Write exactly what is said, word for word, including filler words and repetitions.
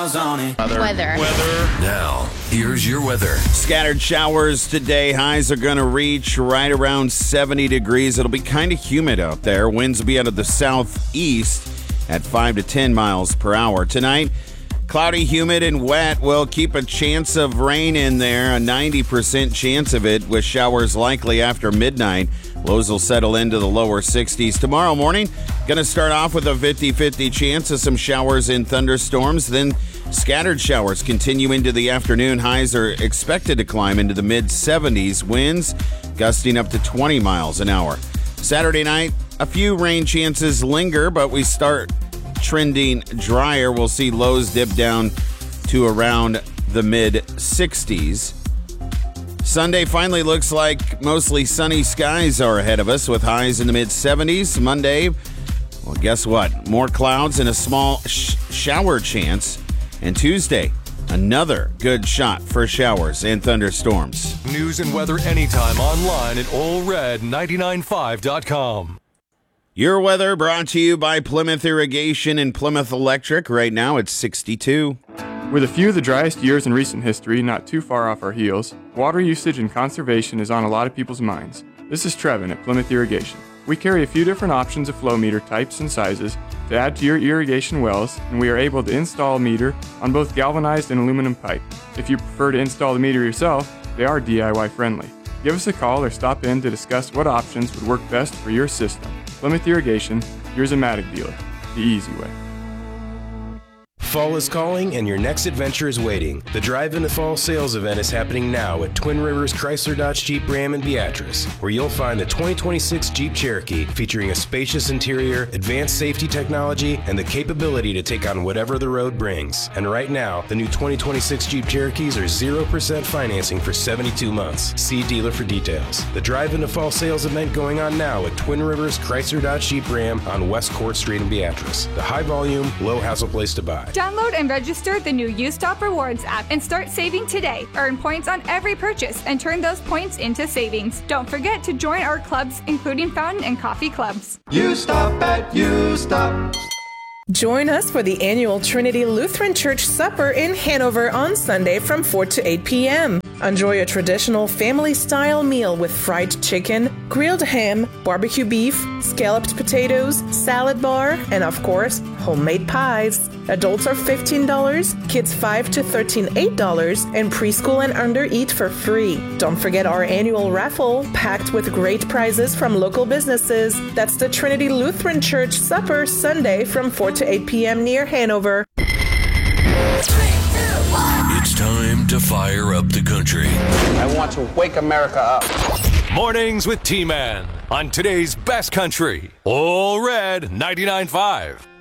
miles on it. Weather. Weather. Weather. Now, here's your weather. Scattered showers today. Highs are going to reach right around seventy degrees. It'll be kind of humid out there. Winds will be out of the southeast at five to ten miles per hour. Tonight, cloudy, humid, and wet. We'll keep a chance of rain in there, a ninety percent chance of it, with showers likely after midnight. Lows will settle into the lower sixties. Tomorrow morning, going to start off with a fifty-fifty chance of some showers and thunderstorms. Then scattered showers continue into the afternoon. Highs are expected to climb into the mid-seventies. Winds gusting up to twenty miles an hour. Saturday night, a few rain chances linger, but we start trending drier. We'll see lows dip down to around the mid-sixties. Sunday finally looks like mostly sunny skies are ahead of us with highs in the mid-seventies. Monday, well, guess what? More clouds and a small sh- shower chance. And Tuesday, another good shot for showers and thunderstorms. News and weather anytime online at Ole Red ninety-nine point five dot com. Your weather brought to you by Plymouth Irrigation and Plymouth Electric. Right now it's sixty-two. With a few of the driest years in recent history not too far off our heels, water usage and conservation is on a lot of people's minds. This is Trevin at Plymouth Irrigation. We carry a few different options of flow meter types and sizes to add to your irrigation wells, and we are able to install a meter on both galvanized and aluminum pipe. If you prefer to install the meter yourself, they are D I Y friendly. Give us a call or stop in to discuss what options would work best for your system. Plymouth Irrigation, your Zematic dealer, the easy way. Fall is calling and your next adventure is waiting. The Drive into Fall sales event is happening now at Twin Rivers Chrysler Dodge Jeep Ram in Beatrice, where you'll find the twenty twenty-six Jeep Cherokee featuring a spacious interior, advanced safety technology, and the capability to take on whatever the road brings. And right now, the new twenty twenty-six Jeep Cherokees are zero percent financing for seventy-two months. See dealer for details. The Drive into Fall sales event going on now at Twin Rivers Chrysler Dodge Jeep Ram on West Court Street in Beatrice. The high volume, low hassle place to buy. Download and register the new U-Stop Rewards app and start saving today. Earn points on every purchase and turn those points into savings. Don't forget to join our clubs, including fountain and coffee clubs. U-Stop at U-Stop. Join us for the annual Trinity Lutheran Church Supper in Hanover on Sunday from four to eight p.m. Enjoy a traditional family-style meal with fried chicken, grilled ham, barbecue beef, scalloped potatoes, salad bar, and of course, homemade pies. Adults are fifteen dollars, kids five to thirteen, eight dollars, and preschool and under eat for free. Don't forget our annual raffle, packed with great prizes from local businesses. That's the Trinity Lutheran Church Supper Sunday from four to eight p.m. near Hanover. It's time to fire up the country. I want to wake America up. Mornings with T-Man on today's best country. Ole Red ninety-nine point five.